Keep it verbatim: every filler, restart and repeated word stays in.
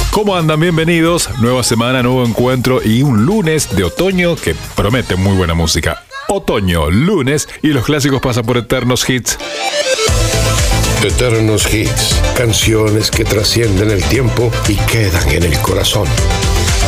¿Cómo andan? Bienvenidos. Nueva semana, nuevo encuentro y un lunes de otoño que promete muy buena música. Otoño, lunes y los clásicos pasan por Eternos Hits. Eternos Hits, canciones que trascienden el tiempo y quedan en el corazón.